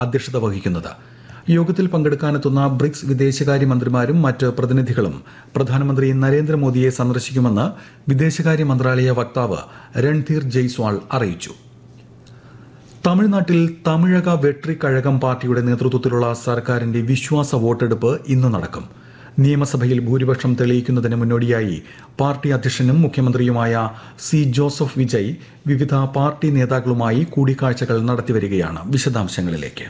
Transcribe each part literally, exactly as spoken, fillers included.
അധ്യക്ഷത വഹിക്കുന്നത്. യോഗത്തിൽ പങ്കെടുക്കാനെത്തുന്ന ബ്രിക്സ് വിദേശകാര്യമന്ത്രിമാരും മറ്റ് പ്രതിനിധികളും പ്രധാനമന്ത്രി നരേന്ദ്രമോദിയെ സന്ദർശിക്കുമെന്ന് വിദേശകാര്യ മന്ത്രാലയ വക്താവ് രൺധീർ ജയ്സ്വാൾ അറിയിച്ചു. തമിഴ്നാട്ടിൽ തമിഴക വെട്രിക്കഴകം പാർട്ടിയുടെ നേതൃത്വത്തിലുള്ള സർക്കാരിന്റെ വിശ്വാസ വോട്ടെടുപ്പ് ഇന്ന് നടക്കും. നിയമസഭയിൽ ഭൂരിപക്ഷം തെളിയിക്കുന്നതിന് മുന്നോടിയായി പാർട്ടി അധ്യക്ഷനും മുഖ്യമന്ത്രിയുമായ സി ജോസഫ് വിജയ് വിവിധ പാർട്ടി നേതാക്കളുമായി കൂടിക്കാഴ്ചകൾ നടത്തിവരികയാണ്. വിശദാംശങ്ങളിലേക്ക്.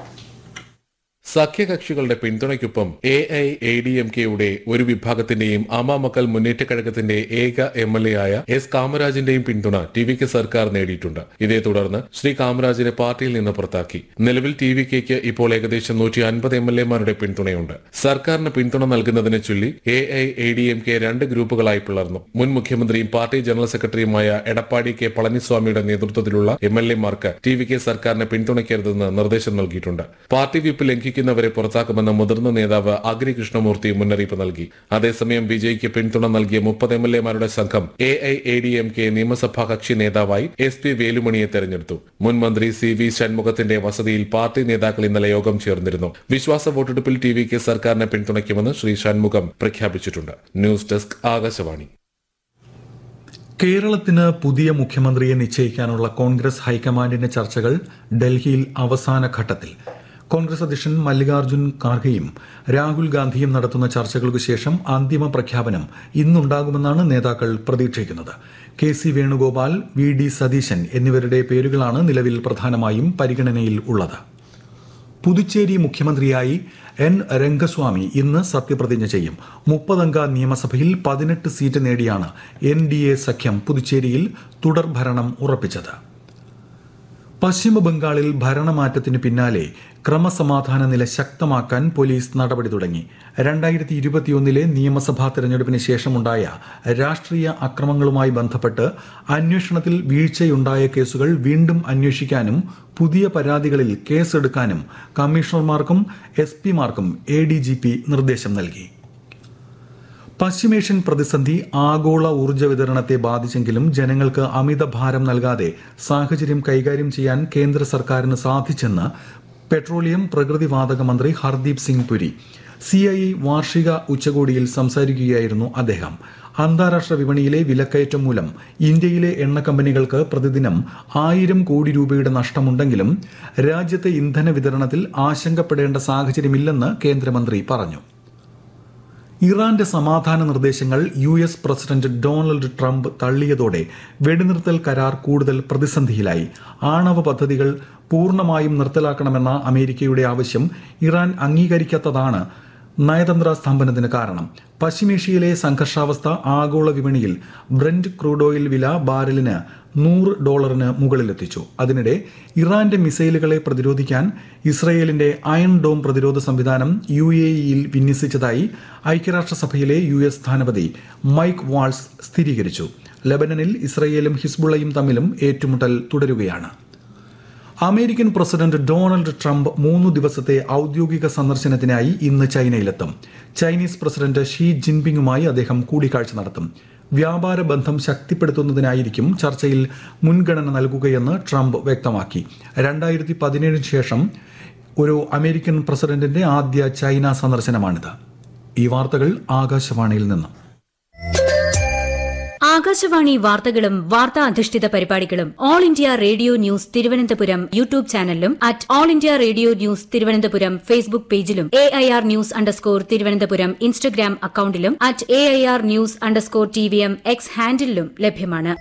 സഖ്യകക്ഷികളുടെ പിന്തുണയ്ക്കൊപ്പം A I A D M കെയുടെ ഒരു വിഭാഗത്തിന്റെയും അമാമക്കൾ മുന്നേറ്റ കഴകത്തിന്റെ ഏക എം എൽ എ ആയ എസ് കാമരാജിന്റെയും പിന്തുണ ടി വി കെ സർക്കാർ നേടിയിട്ടുണ്ട്. ഇതേ തുടർന്ന് ശ്രീ കാമരാജിനെ പാർട്ടിയിൽ നിന്ന് പുറത്താക്കി. നിലവിൽ ടി വി കെക്ക് ഇപ്പോൾ ഏകദേശം നൂറ്റി അൻപത് എം എൽ എമാരുടെ പിന്തുണയുണ്ട്. സർക്കാരിന് പിന്തുണ നൽകുന്നതിനെ ചൊല്ലി A I A D M K രണ്ട് ഗ്രൂപ്പുകളായി പിളർന്നു. മുൻ മുഖ്യമന്ത്രിയും പാർട്ടി ജനറൽ സെക്രട്ടറിയുമായ എടപ്പാടി കെ പളനിസ്വാമിയുടെ നേതൃത്വത്തിലുള്ള M L എമാർക്ക് T V K സർക്കാരിനെ പിന്തുണയ്ക്കരുതെന്ന് നിർദ്ദേശം നൽകിയിട്ടുണ്ട്. പാർട്ടി വിപ്പ് ലംഘിക്കുന്ന വരെ പുറത്താക്കുമെന്ന് മുതിർന്ന നേതാവ് അഗ്രി കൃഷ്ണമൂർത്തി മുന്നറിയിപ്പ് നൽകി. അതേസമയം വിജയ്ക്ക് പിന്തുണ നൽകിയ മുപ്പത് എം എൽ എമാരുടെ സംഘം A I A D M K നിയമസഭാ കക്ഷി നേതാവായി എസ് പി വേലുമണിയെ തെരഞ്ഞെടുത്തു. മുൻ മന്ത്രി സി വി ഷൺമുഖത്തിന്റെ വസതിയിൽ പാർട്ടി നേതാക്കൾ ഇന്നലെ യോഗം ചേർന്നിരുന്നു. വിശ്വാസ വോട്ടെടുപ്പിൽ ടി വി കെ സർക്കാരിനെ പിന്തുണയ്ക്കുമെന്ന് ശ്രീ ഷൺമുഖം പ്രഖ്യാപിച്ചിട്ടുണ്ട്. News desk Akashvani. കേരളത്തിന് പുതിയ മുഖ്യമന്ത്രിയെ നിശ്ചയിക്കാനുള്ള കോൺഗ്രസ് ഹൈക്കമാൻഡിന്റെ ചർച്ചകൾ ഡൽഹിയിൽ അവസാന ഘട്ടത്തിൽ. കോൺഗ്രസ് അധ്യക്ഷൻ മല്ലികാർജ്ജുൻ ഖാർഗെയും രാഹുൽ ഗാന്ധിയും നടത്തുന്ന ചർച്ചകൾക്കു ശേഷം അന്തിമ പ്രഖ്യാപനം ഇന്നുണ്ടാകുമെന്നാണ് നേതാക്കൾ പ്രതീക്ഷിക്കുന്നത്. K C Venugopal, V D Satheesan എന്നിവരുടെ പേരുകളാണ് നിലവിൽ പ്രധാനമായും പരിഗണനയിൽ ഉള്ളത്. പുതുച്ചേരി മുഖ്യമന്ത്രിയായി എൻ രംഗസ്വാമി ഇന്ന് സത്യപ്രതിജ്ഞ ചെയ്യും. മുപ്പതംഗ നിയമസഭയിൽ പതിനെട്ട് സീറ്റ് നേടിയാണ് എൻ ഡി എ സഖ്യം പുതുച്ചേരിയിൽ തുടർഭരണം ഉറപ്പിച്ചത്. പശ്ചിമ ബംഗാളിൽ ഭരണമാറ്റത്തിന് പിന്നാലെ ക്രമസമാധാന നില ശക്തമാക്കാൻ പോലീസ് നടപടി തുടങ്ങി. രണ്ടായിരത്തി ഇരുപത്തിയൊന്നിലെ നിയമസഭാ തെരഞ്ഞെടുപ്പിന് ശേഷമുണ്ടായ രാഷ്ട്രീയ അക്രമങ്ങളുമായി ബന്ധപ്പെട്ട് അന്വേഷണത്തിൽ വീഴ്ചയുണ്ടായ കേസുകൾ വീണ്ടും അന്വേഷിക്കാനും പുതിയ പരാതികളിൽ കേസെടുക്കാനും കമ്മീഷണർമാർക്കും S പിമാർക്കും A D G P നിർദ്ദേശം നൽകി. പശ്ചിമേഷ്യൻ പ്രതിസന്ധി ആഗോള ഊർജ്ജ വിതരണത്തെ ബാധിച്ചെങ്കിലും ജനങ്ങൾക്ക് അമിത ഭാരം നൽകാതെ സാഹചര്യം കൈകാര്യം ചെയ്യാൻ കേന്ദ്ര സർക്കാരിന് സാധിച്ചെന്ന് പെട്രോളിയം പ്രകൃതിവാതക മന്ത്രി Hardeep Singh Puri. C I I വാർഷിക ഉച്ചകോടിയിൽ സംസാരിക്കുകയായിരുന്നു അദ്ദേഹം. അന്താരാഷ്ട്ര വിപണിയിലെ വിലക്കയറ്റം മൂലം ഇന്ത്യയിലെ എണ്ണ കമ്പനികൾക്ക് പ്രതിദിനം ആയിരം കോടി രൂപയുടെ നഷ്ടമുണ്ടെങ്കിലും രാജ്യത്തെ ഇന്ധന വിതരണത്തിൽ ആശങ്കപ്പെടേണ്ട സാഹചര്യമില്ലെന്ന് കേന്ദ്രമന്ത്രി പറഞ്ഞു. ഇറാന്റെ സമാധാന നിർദ്ദേശങ്ങൾ U S president Donald Trump തള്ളിയതോടെ വെടിനിർത്തൽ കരാർ കൂടുതൽ പ്രതിസന്ധിയിലായി. ആണവ പദ്ധതികൾ പൂർണ്ണമായും നിർത്തലാക്കണമെന്ന അമേരിക്കയുടെ ആവശ്യം ഇറാൻ അംഗീകരിക്കാത്തതാണ് നയതന്ത്ര സ്തംഭനത്തിന് കാരണം. പശ്ചിമേഷ്യയിലെ സംഘർഷാവസ്ഥ ആഗോള വിപണിയിൽ ബ്രന്റ് ക്രൂഡ് ഓയിൽ വില ബാരലിന് നൂറ് ഡോളറിന് മുകളിലെത്തിച്ചു. അതിനിടെ ഇറാന്റെ മിസൈലുകളെ പ്രതിരോധിക്കാൻ ഇസ്രയേലിന്റെ അയൺ ഡോം പ്രതിരോധ സംവിധാനം യു എ ഇയിൽ വിന്യസിച്ചതായി ഐക്യരാഷ്ട്രസഭയിലെ യു എസ് സ്ഥാനപതി മൈക്ക് വാൾസ് സ്ഥിരീകരിച്ചു. ലെബനനിൽ ഇസ്രയേലും ഹിസ്ബുള്ളയും തമ്മിലും ഏറ്റുമുട്ടൽ തുടരുകയാണ്. അമേരിക്കൻ പ്രസിഡന്റ് ഡൊണാൾഡ് ട്രംപ് മൂന്നു ദിവസത്തെ ഔദ്യോഗിക സന്ദർശനത്തിനായി ഇന്ന് ചൈനയിലെത്തും. ചൈനീസ് പ്രസിഡന്റ് ഷീ ജിൻപിങ്ങുമായി അദ്ദേഹം കൂടിക്കാഴ്ച നടത്തും. വ്യാപാര ബന്ധം ശക്തിപ്പെടുത്തുന്നതിനായിരിക്കും ചർച്ചയിൽ മുൻഗണന നൽകുകയെന്ന് ട്രംപ് വ്യക്തമാക്കി. രണ്ടായിരത്തി പതിനേഴിന് ശേഷം ഒരു അമേരിക്കൻ പ്രസിഡന്റിന്റെ ആദ്യ ചൈന സന്ദർശനമാണിത്. ഈ വാർത്തകൾ ആകാശവാണിയിൽ നിന്നും. ആകാശവാണി വാർത്തകളും വാർത്താ അധിഷ്ഠിത പരിപാടികളും all India radio news Thiruvananthapuram YouTube ചാനലിലും at all India radio news Thiruvananthapuram Facebook പേജിലും A I R news underscore Thiruvananthapuram Instagram അക്കൌണ്ടിലും at A I R news underscore T V M X ഹാൻഡിലും ലഭ്യമാണ്.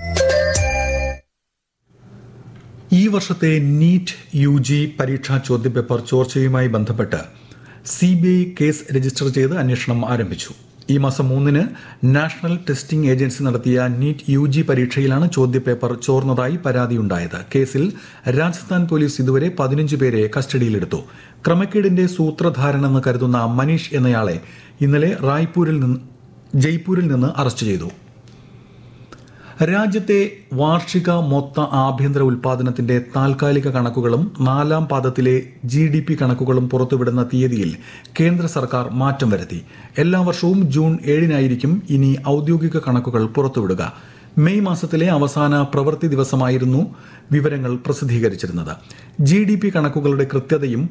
ഈ വർഷത്തെ നീറ്റ് യു ജി പരീക്ഷാ ചോദ്യപേപ്പർ ചോർച്ചയുമായി ബന്ധപ്പെട്ട് C B I case register ചെയ്ത് അന്വേഷണം ആരംഭിച്ചു. ഈ മാസം മൂന്നിന് നാഷണൽ ടെസ്റ്റിംഗ് ഏജൻസി നടത്തിയ നീറ്റ് യു ജി പരീക്ഷയിലാണ് ചോദ്യപേപ്പർ ചോർന്നതായി പരാതിയുണ്ടായത്. കേസിൽ രാജസ്ഥാൻ പോലീസ് ഇതുവരെ പതിനഞ്ച് പേരെ കസ്റ്റഡിയിലെടുത്തു. ക്രമക്കേടിന്റെ സൂത്രധാരനെന്ന് കരുതുന്ന മനീഷ് എന്നയാളെ ഇന്നലെ റായ്പൂരിൽ നിന്ന് ജയ്പൂരിൽ നിന്ന് അറസ്റ്റ് ചെയ്തു. രാജ്യത്തെ വാർഷിക മൊത്ത ആഭ്യന്തര ഉൽപാദനത്തിന്റെ താൽക്കാലിക കണക്കുകളും നാലാം പാദത്തിലെ ജി ഡി പി കണക്കുകളും പുറത്തുവിടുന്ന തീയതിയിൽ കേന്ദ്ര സർക്കാർ മാറ്റം വരുത്തി. എല്ലാ വർഷവും ജൂൺ ഏഴിനായിരിക്കും ഇനി ഔദ്യോഗിക കണക്കുകൾ പുറത്തുവിടുക. മെയ് മാസത്തിലെ അവസാന പ്രവൃത്തി ദിവസമായിരുന്നു വിവരങ്ങൾ പ്രസിദ്ധീകരിച്ചിരുന്നത്. ജി ഡി പി കണക്കുകളുടെ കൃത്യതയും